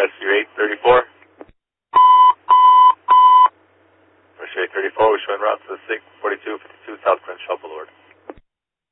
SU 834. SU 834, we're showing route to the 4252 South Crenshaw Boulevard.